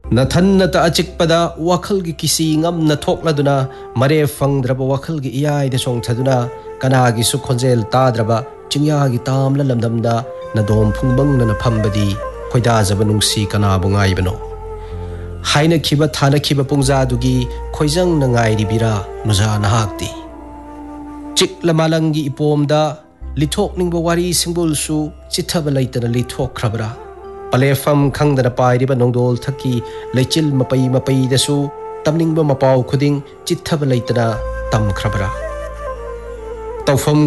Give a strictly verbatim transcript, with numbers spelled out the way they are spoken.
Nathannata achikpada wakhalgi kisi ngamna thokladuna mare fangdraba wakhalgi iyai song thaduna kanagi su khonjel tadraba chingyagi tamla lamdamda nadom phungbang na phambadi khoida jaba nungsi kanabu ngaibano haina khiba thana khiba pungja dugi khoijang na ngairi bira nuja nahakti chikla malangi ipomda lithok ningba wari singbul su chithaba laitana lithok khrabra Palefam khangdana pairiba nongdol thaki leichil mapai mapai dasu tamningba mapau khuding chithaba leitana tam khrabra tawfam